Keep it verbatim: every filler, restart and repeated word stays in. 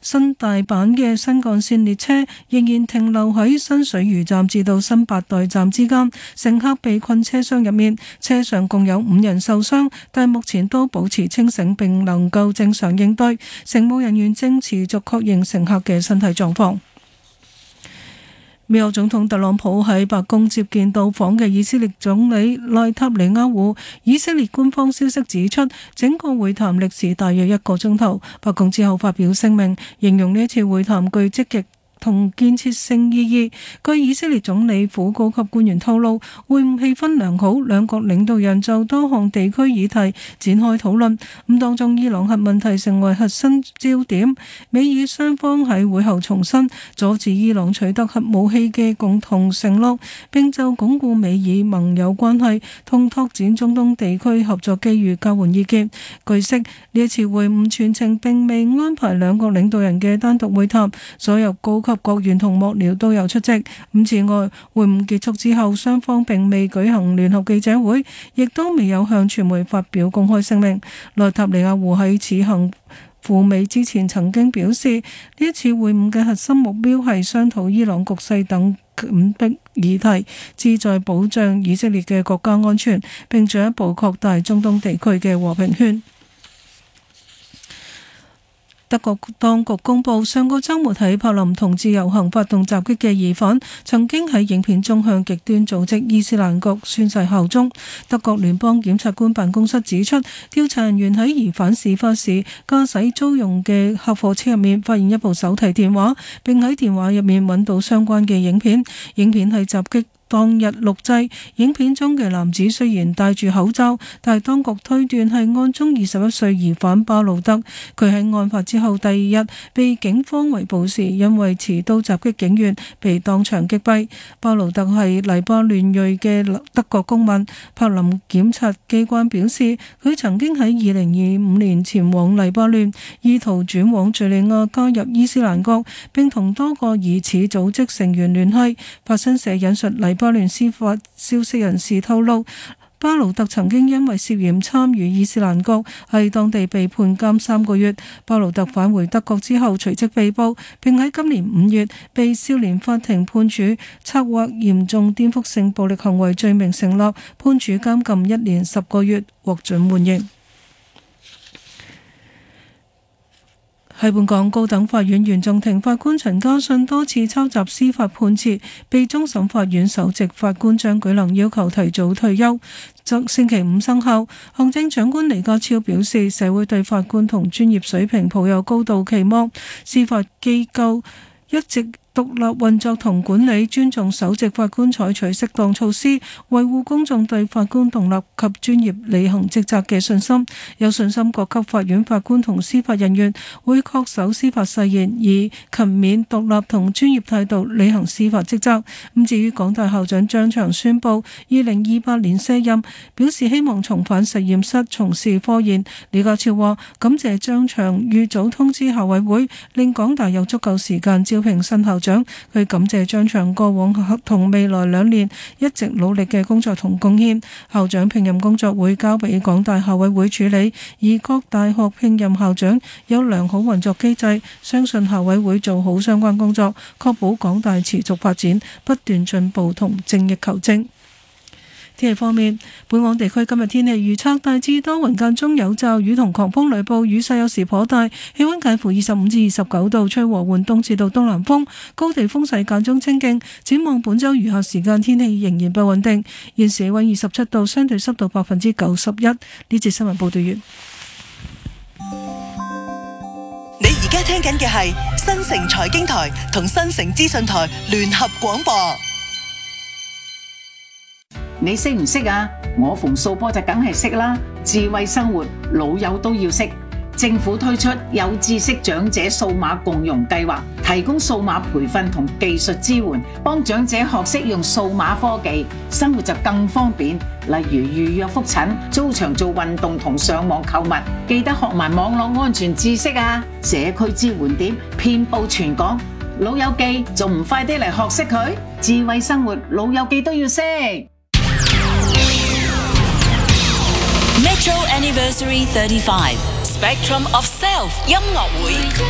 新大阪嘅新幹線列車仍然停留喺新水魚站至到新八代站之間，乘客被困車廂入面，車上共有五人受傷，但目前都保持清醒並能夠正常應對。乘務人員正持續確認乘客嘅身體狀況。美國總統特朗普喺白宮接見到訪嘅以色列總理內塔尼亞胡。以色列官方消息指出，整個會談歷時大約一個鐘頭。白宮之後發表聲明，形容呢次會談具積極同建設性意義。據以色列總理府高級官員透露，會晤氣氛良好，兩國領導人就多項地區議題展開討論。咁當中伊朗核問題成為核心焦點。美以雙方喺會後重申阻止伊朗取得核武器嘅共同承諾，並就鞏固美以盟友關係同拓展中東地區合作機遇交換意見。據悉，呢一次會晤全程並未安排兩國領導人嘅單獨會談，所有高及國員同幕僚都有出席。咁此外，會晤結束之後，雙方並未舉行聯合記者會，亦都未有向傳媒發表公開聲明。內塔尼亞胡喺此行赴美之前曾經表示，呢一次會晤嘅核心目標係商討伊朗局勢等緊迫議題，旨在保障以色列嘅國家安全，並進一步擴大中東地區嘅和平圈。德國當局公布，上個週末喺柏林同志遊行發動襲擊嘅疑犯，曾經喺影片中向極端組織伊斯蘭國宣誓效忠。德國聯邦檢察官辦公室指出，調查人員喺疑犯事發時駕駛租用嘅客貨車入面發現一部手提電話，並喺電話入面揾到相關嘅影片。影片係襲擊當日錄製。影片中嘅男子雖然戴住口罩，但係當局推斷係案中二十一歲疑犯巴魯德。佢喺案發之後第二日被警方圍捕時，因為持刀襲擊警員，被當場擊斃。巴魯德係黎巴嫩裔嘅德國公民。柏林檢察機關表示，佢曾經喺二零二五年前往黎巴嫩，意圖轉往敘利亞加入伊斯蘭國，並同多個疑似組織成員聯繫。法新社引述黎巴嫩司法消息人士透露，巴魯特曾經因為涉嫌參與伊斯蘭國喺當地被判監三個月。巴魯特返回德國之後隨即被捕，並喺今年五月被少年法庭判處策劃嚴重顛覆性暴力行為罪名成立，判處監禁一年十個月，獲准緩刑。喺本港高等法院原訟庭法官陳家信多次抄襲司法判詞，被終審法院首席法官張舉能要求提早退休，則星期五生效。行政長官李家超表示，社會對法官同專業水平抱有高度期望，司法機構一直獨立運作同管理，尊重首席法官採取適當措施，維護公眾對法官獨立及專業履行職責嘅信心。有信心各級法院法官同司法人員會恪守司法誓言，以勤勉、獨立同專業態度履行司法職責。咁至於港大校長張翔宣布二零二八年卸任，表示希望重返實驗室從事科研。李家超話感謝張翔預早通知校委會，令港大有足夠時間招聘新校長。佢感謝張翔過往同未來兩年一直努力嘅工作同貢獻。校長聘任工作會交俾港大校委會處理，而各大學聘任校長有良好運作機制，相信校委會做好相關工作，確保港大持續發展，不斷進步同精益求精。天氣方面，本港地區今日天氣預測大致多雲間中有驟雨同狂風雷暴，雨勢有時頗大，氣溫介乎二十五至二十九度，吹和緩東至到東南風，高地風勢間中清勁。展望本週餘下時間天氣仍然不穩定。現時氣溫二十七度，相對濕度百分之九十一。呢節新聞報道完。 你而家聽緊嘅係新城財經台同新城資訊台聯合廣播。 你識唔識啊？我馮素波就梗係識啦。智慧生活，老友都要識。政府推出有知識長者數碼共融計劃，提供數碼培訓同技術支援，幫長者學識用數碼科技，生活就更方便。例如預約覆診、租場做運動同上網購物，記得學埋網絡安全知識啊！社區支援點遍佈全港，老友記仲唔快啲嚟學識佢？智慧生活，老友記都要識。 Metro Anniversary thirty-five Spectrum of Self 音樂會。